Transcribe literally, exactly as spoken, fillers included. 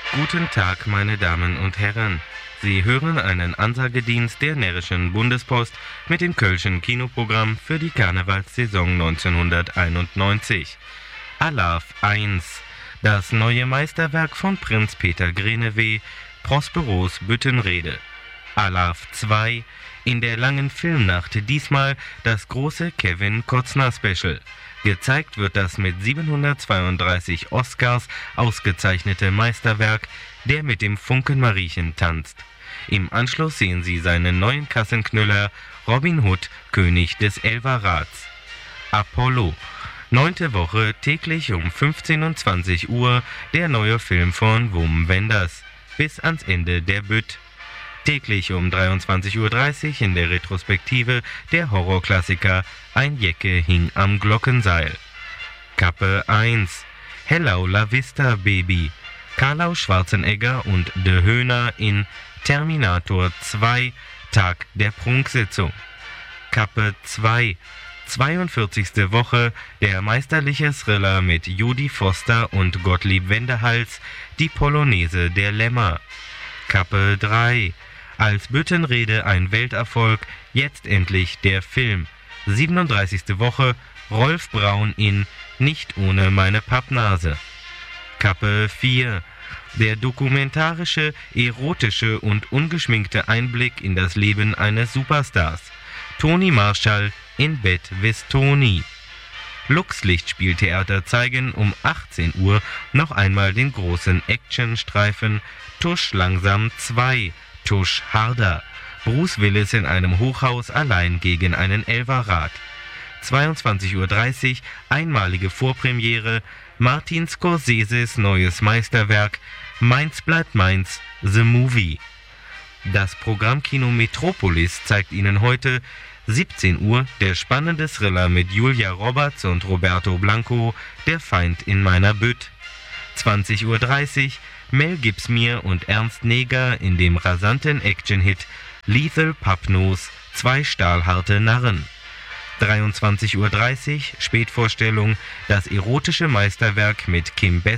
Guten Tag, meine Damen und Herren. Sie hören einen Ansagedienst der Närrischen Bundespost mit dem Kölschen Kinoprogramm für die Karnevalssaison neunzehnhunderteinundneunzig. Alarv eins, das neue Meisterwerk von Prinz Peter Greneweh, Prosperos Büttenrede. Alarv zwei, in der langen Filmnacht diesmal das große Kevin Costner Special. Gezeigt wird das mit siebenhundertzweiunddreißig Oscars ausgezeichnete Meisterwerk, der mit dem Funken-Mariechen tanzt. Im Anschluss sehen Sie seinen neuen Kassenknüller Robin Hood, König des Elverrats. Apollo. Neunte Woche, täglich um fünfzehn und zwanzig Uhr, der neue Film von Wim Wenders. Bis ans Ende der Bütt. Täglich um dreiundzwanzig Uhr dreißig in der Retrospektive der Horrorklassiker Ein Jecke hing am Glockenseil. Kappe eins. Hello La Vista Baby. Karl Schwarzenegger und De Höhner in Terminator zwei, Tag der Prunksitzung. Kappe zwei. zweiundvierzigste Woche, der meisterliche Thriller mit Jodie Foster und Gottlieb Wendehals, die Polonaise der Lämmer. Kappe drei. Als Büttenrede ein Welterfolg, jetzt endlich der Film. siebenunddreißigste Woche, Rolf Braun in Nicht ohne meine Pappnase. Kappe vier. Der dokumentarische, erotische und ungeschminkte Einblick in das Leben eines Superstars. Toni Marshall in Bett wis Toni. Luxlichtspieltheater zeigen um achtzehn Uhr noch einmal den großen Actionstreifen Tusch langsam zwei, Tusch harder. Bruce Willis in einem Hochhaus allein gegen einen Elverrat. zweiundzwanzig Uhr dreißig, einmalige Vorpremiere, Martin Scorseses neues Meisterwerk Meins bleibt meins, The Movie. Das Programmkino Metropolis zeigt Ihnen heute siebzehn Uhr der spannende Thriller mit Julia Roberts und Roberto Blanco, Der Feind in meiner Bütt. zwanzig Uhr dreißig, Mel Gibson und Ernst Neger in dem rasanten Action-Hit Lethal Pappnos, zwei stahlharte Narren. dreiundzwanzig Uhr dreißig, Spätvorstellung, das erotische Meisterwerk mit Kim Bessinger